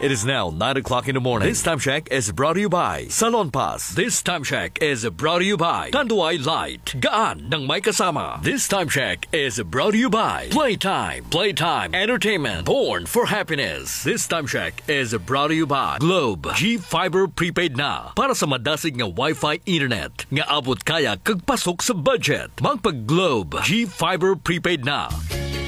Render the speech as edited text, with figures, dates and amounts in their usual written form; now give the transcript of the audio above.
It is now 9 o'clock in the morning. This time check is brought to you by Salon Pass. This time check is brought to you by Tanduay Light. Gaan ng may kasama. This time check is brought to you by Playtime. Playtime Entertainment. Born for happiness. This time check is brought to you by Globe. G-Fiber Prepaid na. Para sa madasig nga Wi-Fi internet. Nga abot kaya kagpasok sa budget. Magpag Globe. G-Fiber Prepaid na.